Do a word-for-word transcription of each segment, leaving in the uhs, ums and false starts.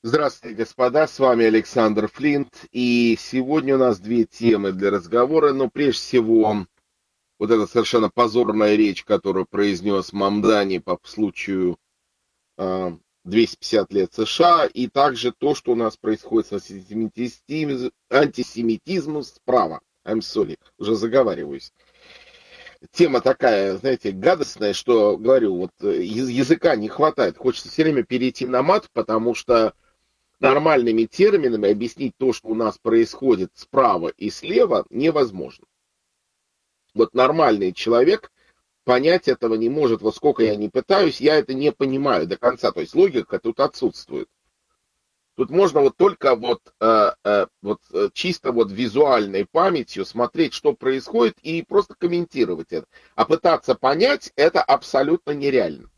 Здравствуйте, господа, с вами Александр Флинт, и сегодня у нас две темы для разговора, но прежде всего вот эта совершенно позорная речь, которую произнес Мамдани по случаю а, двести пятьдесят лет США, и также то, что у нас происходит с антисемитизм- антисемитизмом справа. I'm sorry, уже заговариваюсь. Тема такая, знаете, гадостная, что, говорю, вот э, яз- языка не хватает. Хочется все время перейти на мат, потому что нормальными терминами объяснить то, что у нас происходит справа и слева, невозможно. Вот нормальный человек понять этого не может. Вот сколько я не пытаюсь, я это не понимаю до конца. То есть логика тут отсутствует. Тут можно вот только вот, э, э, вот э, чисто вот визуальной памятью смотреть, что происходит, и просто комментировать это. А пытаться понять это абсолютно нереально.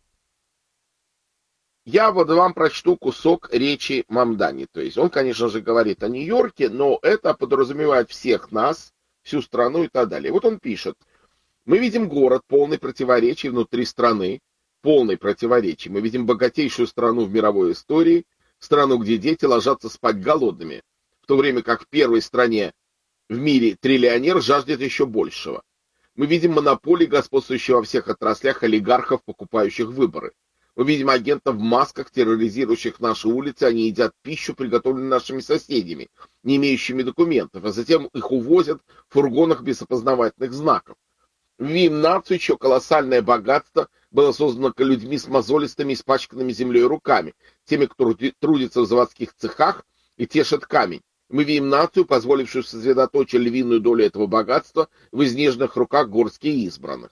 Я вот вам прочту кусок речи Мамдани. То есть он, конечно же, говорит о Нью-Йорке, но это подразумевает всех нас, всю страну и так далее. Вот он пишет. Мы видим город, полный противоречий внутри страны, полный противоречий. Мы видим богатейшую страну в мировой истории, страну, где дети ложатся спать голодными, в то время как в первой стране в мире триллионер жаждет еще большего. Мы видим монополии, господствующие во всех отраслях, олигархов, покупающих выборы. Мы видим агентов в масках, терроризирующих наши улицы. Они едят пищу, приготовленную нашими соседями, не имеющими документов, а затем их увозят в фургонах без опознавательных знаков. Мы видим нацию, чье колоссальное богатство было создано людьми с мозолистыми, испачканными землей руками, теми, кто трудится в заводских цехах и тешит камень. Мы видим нацию, позволившую сосредоточить львиную долю этого богатства в изнеженных руках горстки избранных.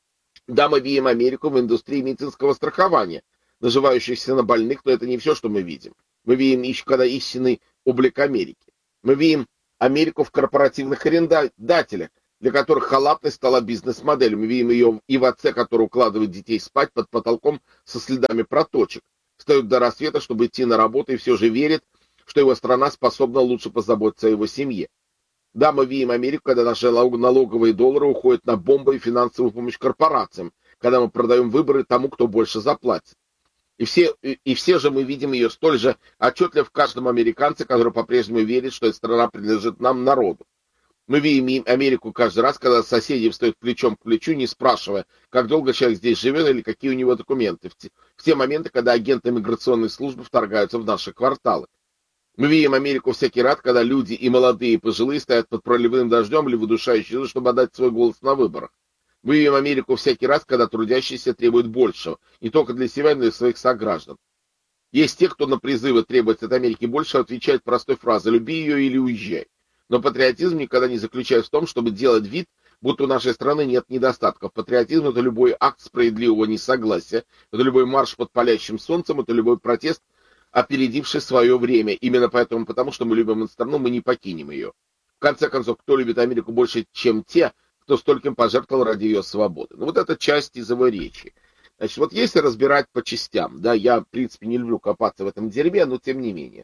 Да, мы видим Америку в индустрии медицинского страхования, наживающихся на больных, но это не все, что мы видим. Мы видим еще когда истинный облик Америки. Мы видим Америку в корпоративных арендодателях, для которых халатность стала бизнес-моделью. Мы видим ее и в отце, который укладывает детей спать под потолком со следами проточек. Встает до рассвета, чтобы идти на работу, и все же верит, что его страна способна лучше позаботиться о его семье. Да, мы видим Америку, когда наши налоговые доллары уходят на бомбы и финансовую помощь корпорациям, когда мы продаем выборы тому, кто больше заплатит. И все, и, и все же мы видим ее столь же отчетливо в каждом американце, который по-прежнему верит, что эта страна принадлежит нам, народу. Мы видим Америку каждый раз, когда соседи встают плечом к плечу, не спрашивая, как долго человек здесь живет или какие у него документы, в те, в те моменты, когда агенты миграционной службы вторгаются в наши кварталы. Мы видим Америку всякий раз, когда люди и молодые, и пожилые стоят под проливным дождем или в удушающей, чтобы отдать свой голос на выборах. Мы видим Америку всякий раз, когда трудящиеся требуют большего, не только для себя, но и своих сограждан. Есть те, кто на призывы требовать от Америки больше отвечает простой фразой «люби ее или уезжай». Но патриотизм никогда не заключается в том, чтобы делать вид, будто у нашей страны нет недостатков. Патриотизм — это любой акт справедливого несогласия, это любой марш под палящим солнцем, это любой протест, опередивший свое время. Именно поэтому, потому что мы любим эту страну, мы не покинем ее. В конце концов, кто любит Америку больше, чем те, кто стольким пожертвовал ради ее свободы? Ну, вот это часть из его речи. Значит, вот если разбирать по частям, да, я, в принципе, не люблю копаться в этом дерьме, но тем не менее.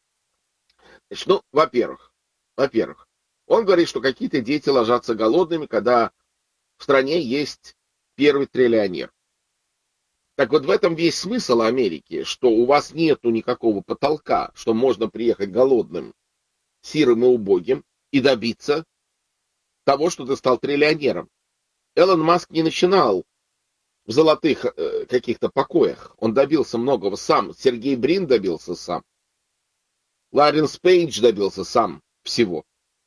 Значит, ну, во-первых, во-первых, он говорит, что какие-то дети ложатся голодными, когда в стране есть первый триллионер. Так вот в этом весь смысл Америки, что у вас нету никакого потолка, что можно приехать голодным, сирым и убогим и добиться того, что ты стал триллионером. Элон Маск не начинал в золотых э, каких-то покоях. Он добился многого сам. Сергей Брин добился сам. Ларенс Пейдж добился сам всего.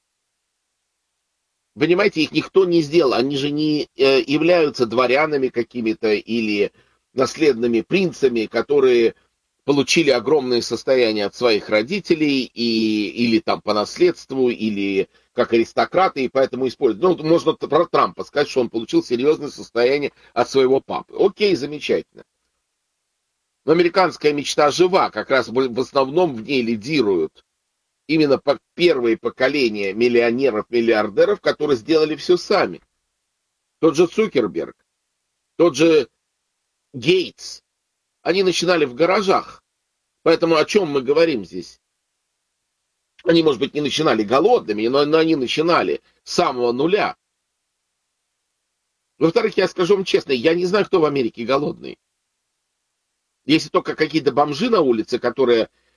Понимаете, их никто не сделал. Они же не э, являются дворянами какими-то или наследными принцами, которые получили огромные состояния от своих родителей и, или там по наследству, или как аристократы, и поэтому используют. Ну, можно про Трампа сказать, что он получил серьезное состояние от своего папы. Окей, замечательно. Но американская мечта жива, как раз в основном в ней лидируют именно первые поколения миллионеров-миллиардеров, которые сделали все сами. Тот же Цукерберг, тот же Гейтс, они начинали в гаражах. Поэтому о чем мы говорим здесь? Они, может быть, не начинали голодными, но, но они начинали с самого нуля. Во-вторых, я скажу вам честно, я не знаю, кто в Америке голодный. Если только какие-то бомжи на улице, которые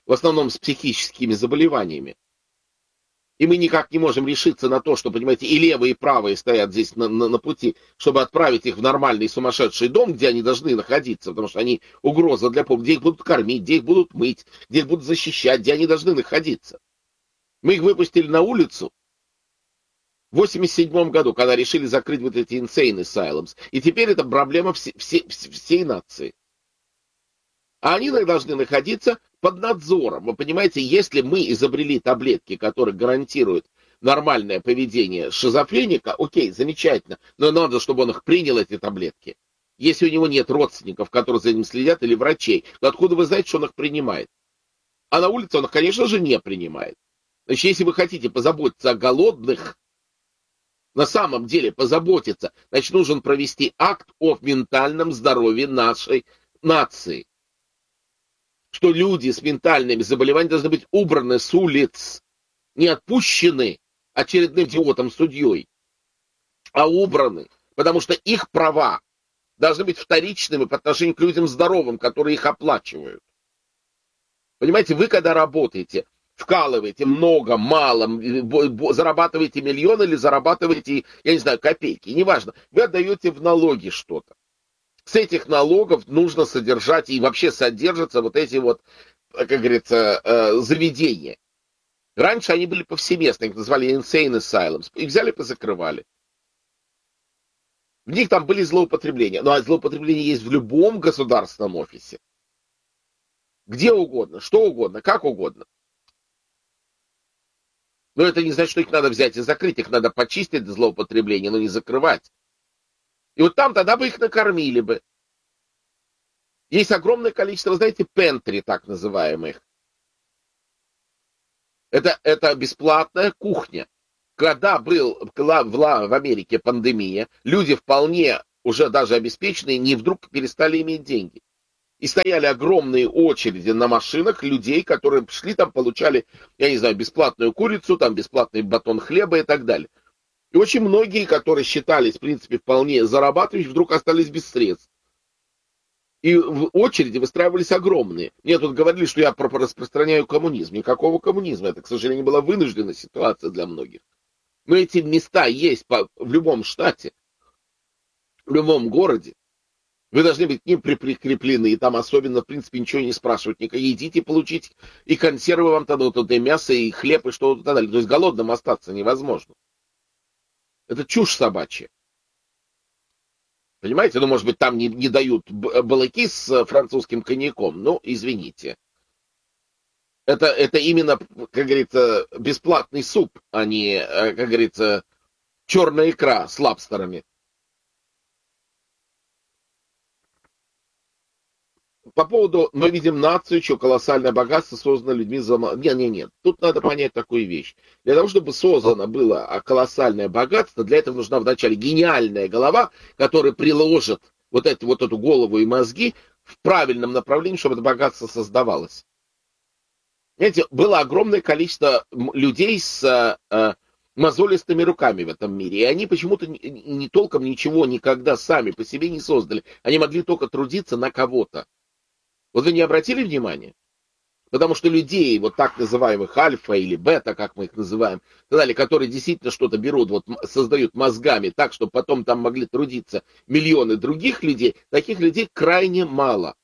в основном с психическими заболеваниями. И мы никак не можем решиться на то, что, понимаете, и левые, и правые стоят здесь на, на, на пути, чтобы отправить их в нормальный сумасшедший дом, где они должны находиться, потому что они угроза для пол, где их будут кормить, где их будут мыть, где их будут защищать, где они должны находиться. Мы их выпустили на улицу в восемьдесят седьмом году, когда решили закрыть вот эти insane asylums. И теперь это проблема все, все, всей нации. А они должны находиться под надзором. Вы понимаете, если мы изобрели таблетки, которые гарантируют нормальное поведение шизофреника, окей, замечательно, но надо, чтобы он их принял, эти таблетки. Если у него нет родственников, которые за ним следят, или врачей, то откуда вы знаете, что он их принимает? А на улице он их, конечно же, не принимает. Значит, если вы хотите позаботиться о голодных, на самом деле позаботиться, значит, нужно провести акт о ментальном здоровье нашей нации. Что люди с ментальными заболеваниями должны быть убраны с улиц, не отпущены очередным идиотом-судьей, а убраны, потому что их права должны быть вторичными по отношению к людям здоровым, которые их оплачивают. Понимаете, вы когда работаете, вкалываете много, мало, зарабатываете миллион или зарабатываете, я не знаю, копейки, неважно, вы отдаете в налоги что-то. С этих налогов нужно содержать и вообще содержатся вот эти вот, как говорится, заведения. Раньше они были повсеместно, их называли insane asylums. Их взяли, позакрывали. В них там были злоупотребления. Ну, а злоупотребления есть в любом государственном офисе. Где угодно, что угодно, как угодно. Но это не значит, что их надо взять и закрыть. Их надо почистить злоупотребление, но не закрывать. И вот там тогда бы их накормили бы. Есть огромное количество, вы знаете, пентри, так называемых. Это, это бесплатная кухня. Когда был, была в Америке пандемия, люди вполне уже даже обеспеченные, не вдруг перестали иметь деньги. И стояли огромные очереди на машинах людей, которые шли там, получали, я не знаю, бесплатную курицу, там бесплатный батон хлеба и так далее. И очень многие, которые считались, в принципе, вполне зарабатывающими, вдруг остались без средств. И в очереди выстраивались огромные. Мне тут говорили, что я распространяю коммунизм. Никакого коммунизма. Это, к сожалению, была вынужденная ситуация для многих. Но эти места есть по, в любом штате, в любом городе. Вы должны быть к ним прикреплены, и там особенно, в принципе, ничего не спрашивать. Идите получить, и консервы вам дадут, и мясо, и хлеб, и что-то и так далее. То есть голодным остаться невозможно. Это чушь собачья. Понимаете? Ну, может быть, там не, не дают балыки с французским коньяком. Ну, извините. Это, это именно, как говорится, бесплатный суп, а не, как говорится, черная икра с лабстерами. По поводу, мы видим нацию, что колоссальное богатство создано людьми за... Нет, нет, нет. Тут надо понять такую вещь. Для того, чтобы создано было колоссальное богатство, для этого нужна вначале гениальная голова, которая приложит вот эту, вот эту голову и мозги в правильном направлении, чтобы это богатство создавалось. Знаете, было огромное количество людей с э, мозолистыми руками в этом мире, и они почему-то не, не толком ничего никогда сами по себе не создали. Они могли только трудиться на кого-то. Вот вы не обратили внимания? Потому что людей, вот так называемых альфа или бета, как мы их называем, так далее, которые действительно что-то берут, вот создают мозгами так, чтобы потом там могли трудиться миллионы других людей, таких людей крайне мало.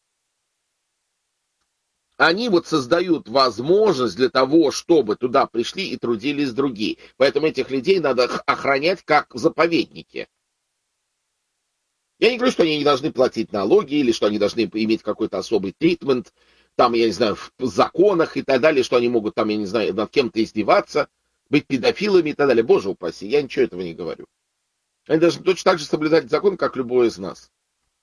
Они вот создают возможность для того, чтобы туда пришли и трудились другие. Поэтому этих людей надо охранять как в заповеднике. Я не говорю, что они не должны платить налоги, или что они должны иметь какой-то особый тритмент, там, я не знаю, в законах и так далее, что они могут там, я не знаю, над кем-то издеваться, быть педофилами и так далее. Боже упаси, я ничего этого не говорю. Они должны точно так же соблюдать закон, как любой из нас.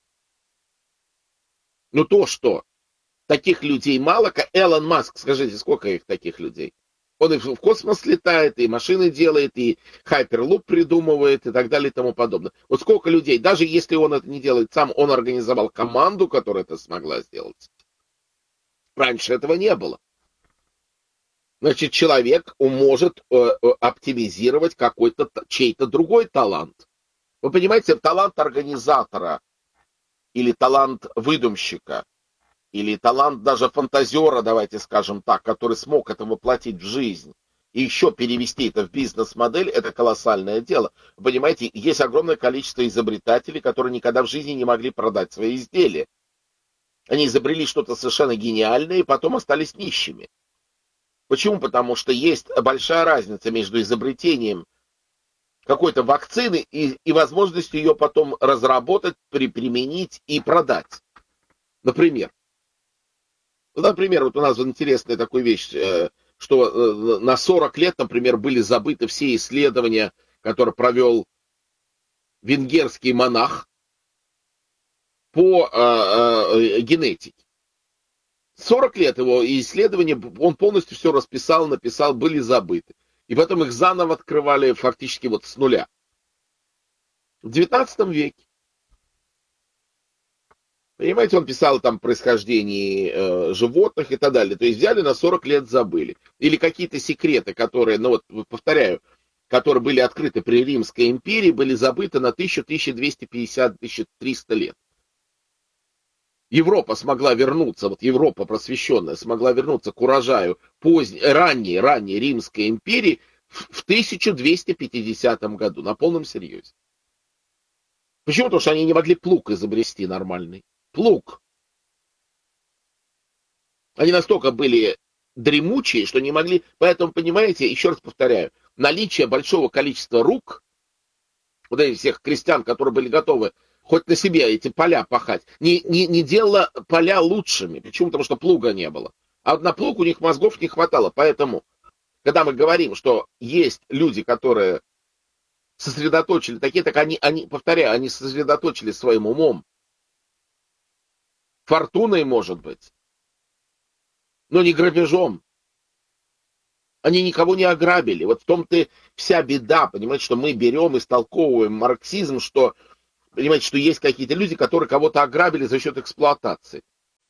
Но то, что таких людей мало, как Элон Маск, скажите, сколько их таких людей? Он и в космос летает, и машины делает, и хайперлуп придумывает, и так далее, и тому подобное. Вот сколько людей, даже если он это не делает сам, он организовал команду, которая это смогла сделать. Раньше этого не было. Значит, человек может э, оптимизировать какой-то чей-то другой талант. Вы понимаете, талант организатора или талант выдумщика, или талант даже фантазера, давайте скажем так, который смог это воплотить в жизнь, и еще перевести это в бизнес-модель, это колоссальное дело. Понимаете, есть огромное количество изобретателей, которые никогда в жизни не могли продать свои изделия. Они изобрели что-то совершенно гениальное и потом остались нищими. Почему? Потому что есть большая разница между изобретением какой-то вакцины и, и возможностью ее потом разработать, при, применить и продать. Например. Ну, например, вот у нас вот интересная такая вещь, что на сорок лет, например, были забыты все исследования, которые провел венгерский монах по э, э, генетике. сорок лет его исследования, он полностью все расписал, написал, были забыты. И потом их заново открывали фактически вот с нуля. В девятнадцатом веке. Понимаете, он писал там происхождение э, животных и так далее. То есть взяли на сорок лет, забыли. Или какие-то секреты, которые, ну вот, повторяю, которые были открыты при Римской империи, были забыты на тысячу, тысячу двести пятьдесят, тысячу триста лет. Европа смогла вернуться, вот Европа просвещенная смогла вернуться к урожаю поздней, ранней, ранней Римской империи в тысяча двести пятидесятом году, на полном серьезе. Почему? Потому что они не могли плуг изобрести нормальный. Плуг. Они настолько были дремучие, что не могли... Поэтому, понимаете, еще раз повторяю, наличие большого количества рук, вот этих всех крестьян, которые были готовы хоть на себе эти поля пахать, не, не, не делало поля лучшими. Почему? Потому что плуга не было. А на плуг у них мозгов не хватало. Поэтому, когда мы говорим, что есть люди, которые сосредоточили, такие, так они, они, повторяю, они сосредоточили своим умом, фортуной, может быть, но не грабежом. Они никого не ограбили. Вот в том-то вся беда, понимаете, что мы берем и истолковываем марксизм, что, понимаете, что есть какие-то люди, которые кого-то ограбили за счет эксплуатации.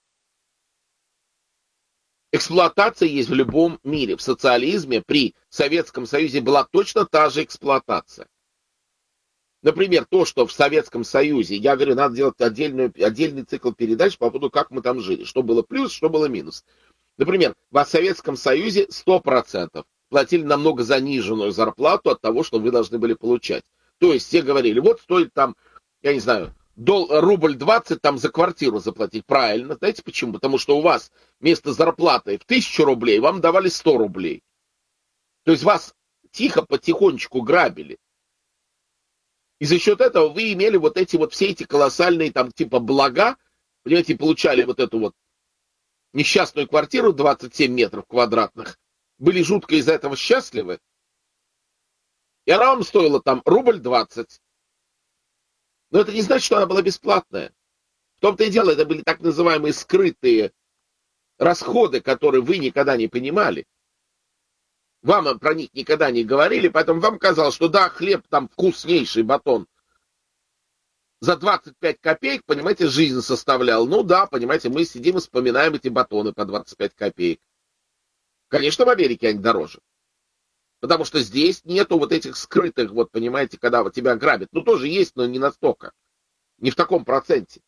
Эксплуатация есть в любом мире. В социализме при Советском Союзе была точно та же эксплуатация. Например, то, что в Советском Союзе, я говорю, надо делать отдельную, отдельный цикл передач по поводу, как мы там жили, что было плюс, что было минус. Например, в Советском Союзе сто процентов платили намного заниженную зарплату от того, что вы должны были получать. То есть все говорили, вот стоит там, я не знаю, дол, рубль двадцать там за квартиру заплатить. Правильно, знаете почему? Потому что у вас вместо зарплаты в тысячу рублей вам давали сто рублей. То есть вас тихо, потихонечку грабили. И за счет этого вы имели вот эти вот все эти колоссальные там типа блага, понимаете, получали вот эту вот несчастную квартиру двадцать семь метров квадратных, были жутко из-за этого счастливы, и она вам стоила там рубль двадцать. Но это не значит, что она была бесплатная. В том-то и дело, это были так называемые скрытые расходы, которые вы никогда не понимали. Вам про них никогда не говорили, поэтому вам казалось, что да, хлеб там вкуснейший батон за двадцать пять копеек, понимаете, жизнь составлял. Ну да, понимаете, мы сидим и вспоминаем эти батоны по двадцать пять копеек. Конечно, в Америке они дороже. Потому что здесь нету вот этих скрытых, вот понимаете, когда вот тебя грабят. Ну тоже есть, но не настолько. Не в таком проценте.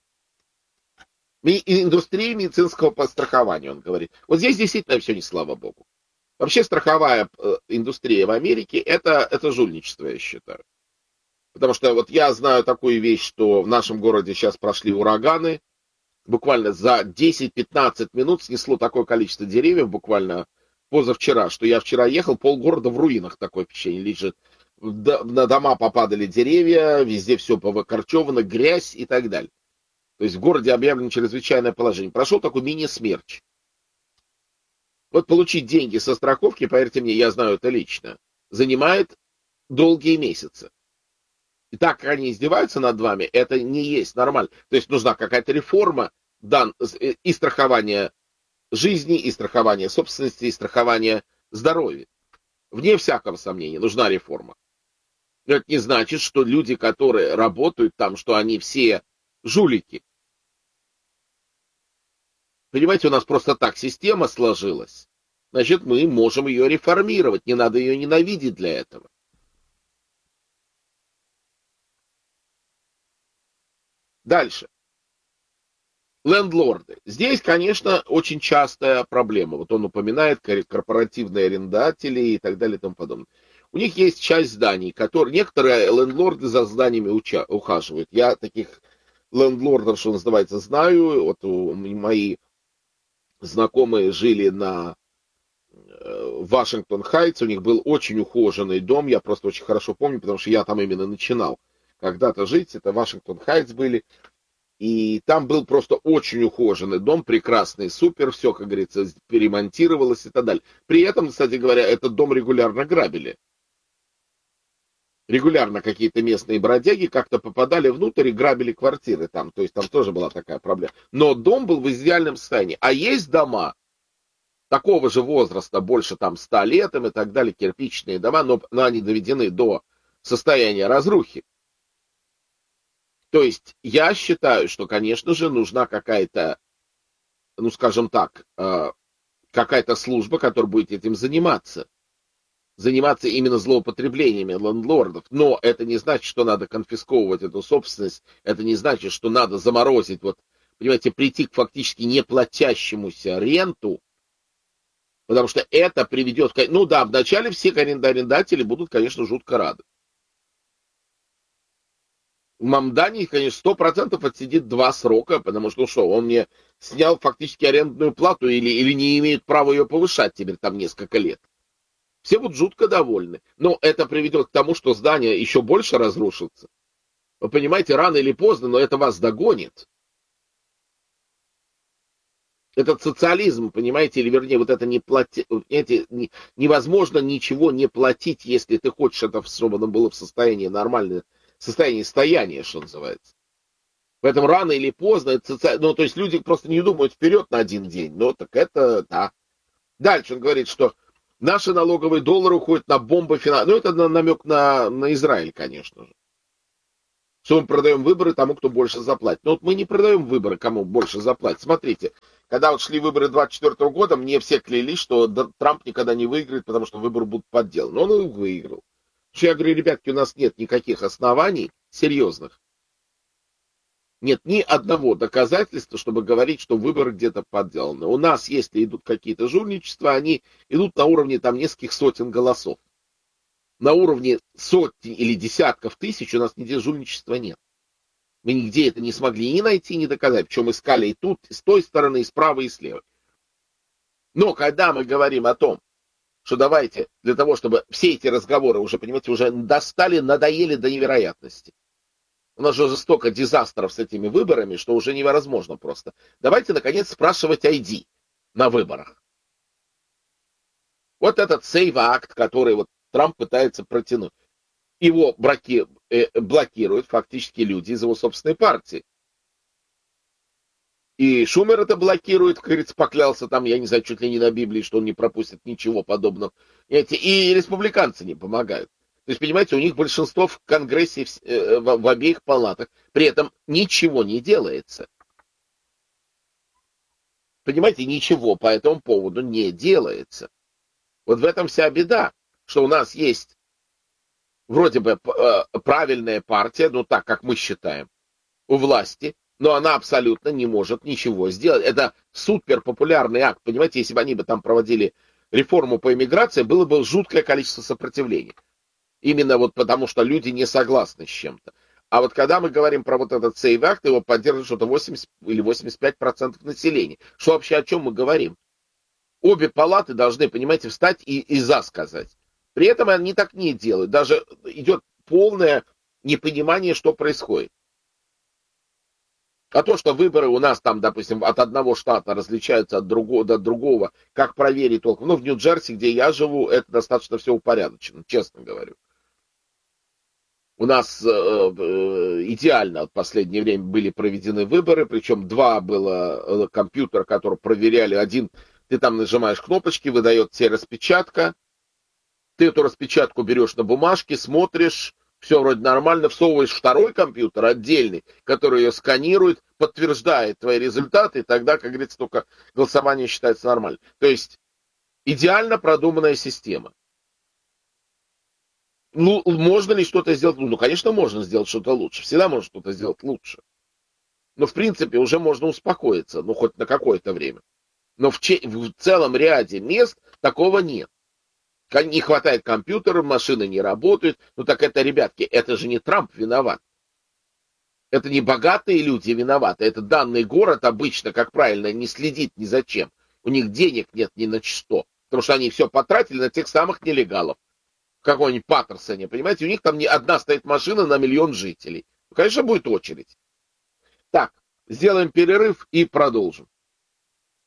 И индустрия медицинского страхования, он говорит. Вот здесь действительно все не слава богу. Вообще страховая индустрия в Америке это, это жульничество, я считаю. Потому что вот я знаю такую вещь, что в нашем городе сейчас прошли ураганы. Буквально за десять-пятнадцать минут снесло такое количество деревьев, буквально позавчера, что я вчера ехал, полгорода в руинах, такое впечатление лежит. На дома попадали деревья, везде все повыкорчевано, грязь и так далее. То есть в городе объявлено чрезвычайное положение. Прошел такой мини-смерч. Вот получить деньги со страховки, поверьте мне, я знаю это лично, занимает долгие месяцы. И так, как они издеваются над вами, это не есть нормально. То есть нужна какая-то реформа дан, и страхования жизни, и страхования собственности, и страхования здоровья. Вне всякого сомнения, нужна реформа. Но это не значит, что люди, которые работают там, что они все жулики. Понимаете, у нас просто так система сложилась. Значит, мы можем ее реформировать. Не надо ее ненавидеть для этого. Дальше. Лендлорды. Здесь, конечно, очень частая проблема. Вот он упоминает корпоративные арендатели и так далее и тому подобное. У них есть часть зданий, которые некоторые лендлорды за зданиями уча, ухаживают. Я таких лендлордов, что называется, знаю. Вот у, мои знакомые жили на э, Вашингтон-Хайтс, у них был очень ухоженный дом, я просто очень хорошо помню, потому что я там именно начинал когда-то жить, это Вашингтон-Хайтс были, и там был просто очень ухоженный дом, прекрасный, супер, все, как говорится, перемонтировалось и так далее. При этом, кстати говоря, этот дом регулярно грабили. Регулярно какие-то местные бродяги как-то попадали внутрь и грабили квартиры там. То есть там тоже была такая проблема. Но дом был в идеальном состоянии. А есть дома такого же возраста, больше там ста лет и так далее, кирпичные дома, но, но они доведены до состояния разрухи. То есть я считаю, что, конечно же, нужна какая-то, ну, скажем так, какая-то служба, которая будет этим заниматься. Заниматься именно злоупотреблениями лендлордов. Но это не значит, что надо конфисковывать эту собственность. Это не значит, что надо заморозить, вот, понимаете, прийти к фактически неплатящемуся ренту, потому что это приведет... Ну да, вначале все арендодатели будут, конечно, жутко рады. В Мамдане, конечно, сто процентов отсидит два срока, потому что, ну что, он мне снял фактически арендную плату или, или не имеет права ее повышать теперь там несколько лет. Все будут жутко довольны. Но это приведет к тому, что здание еще больше разрушится. Вы понимаете, рано или поздно, но это вас догонит. Этот социализм, понимаете, или вернее, вот это не плати... Эти, не, невозможно ничего не платить, если ты хочешь, это, чтобы оно было в состоянии нормальное, состоянии стояния, что называется. Поэтому рано или поздно, это соци... ну, то есть люди просто не думают вперед на один день. Ну, так это, да. Дальше он говорит, что наши налоговые доллары уходят на бомбы финансов. Ну, это намек на, на Израиль, конечно же. Что мы продаем выборы тому, кто больше заплатит. Но вот мы не продаем выборы, кому больше заплатит. Смотрите, когда вот шли выборы двадцать четвёртого года, мне все клялись, что Трамп никогда не выиграет, потому что выборы будут подделаны. Но он и выиграл. Что я говорю, ребятки, у нас нет никаких оснований серьезных. Нет ни одного доказательства, чтобы говорить, что выборы где-то подделаны. У нас, если идут какие-то жульничества, они идут на уровне там нескольких сотен голосов. На уровне сотни или десятков тысяч у нас нигде жульничества нет. Мы нигде это не смогли ни найти, ни доказать. Причем искали и тут, и с той стороны, и справа, и слева. Но когда мы говорим о том, что давайте, для того, чтобы все эти разговоры уже, понимаете, уже достали, надоели до невероятности. У нас же уже столько дизастров с этими выборами, что уже невозможно просто. Давайте, наконец, спрашивать ай ди на выборах. Вот этот сейв-акт, который вот Трамп пытается протянуть. Его браки, э, блокируют фактически люди из его собственной партии. И Шумер это блокирует, как говорится, поклялся там, я не знаю, чуть ли не на Библии, что он не пропустит ничего подобного. И республиканцы не помогают. То есть, понимаете, у них большинство в Конгрессе, в, в обеих палатах, при этом ничего не делается. Понимаете, ничего по этому поводу не делается. Вот в этом вся беда, что у нас есть вроде бы правильная партия, ну так, как мы считаем, у власти, но она абсолютно не может ничего сделать. Это супер популярный акт, понимаете, если бы они бы там проводили реформу по иммиграции, было бы жуткое количество сопротивления. Именно вот потому, что люди не согласны с чем-то. А вот когда мы говорим про вот этот сейв-акт, его поддерживает что-то восемьдесят или восемьдесят пять процентов населения. Что вообще, о чем мы говорим? Обе палаты должны, понимаете, встать и, и за сказать. При этом они так не делают. Даже идет полное непонимание, что происходит. А то, что выборы у нас там, допустим, от одного штата различаются от другого до другого, как проверить толком. Ну, в Нью-Джерси, где я живу, это достаточно все упорядочено, честно говорю. У нас э, э, идеально в последнее время были проведены выборы, причем два было компьютера, которые проверяли. Один, ты там нажимаешь кнопочки, выдает тебе распечатка. Ты эту распечатку берешь на бумажке, смотришь, все вроде нормально, всовываешь второй компьютер отдельный, который ее сканирует, подтверждает твои результаты, и тогда, как говорится, только голосование считается нормальным. То есть идеально продуманная система. Ну, можно ли что-то сделать? Ну, конечно, можно сделать что-то лучше. Всегда можно что-то сделать лучше. но в принципе уже можно успокоиться, ну хоть на какое-то время. Но в, че- в целом ряде мест такого нет. Не хватает компьютеров, машины не работают. Ну так это, ребятки, это же не Трамп виноват. Это не богатые люди виноваты. Это данный город обычно, как правильно, не следит ни за чем. У них денег нет ни на что. Потому что они все потратили на тех самых нелегалов. В каком-нибудь Паттерсоне, понимаете? У них там не одна стоит машина на миллион жителей. Ну, конечно, будет очередь. Так, сделаем перерыв и продолжим.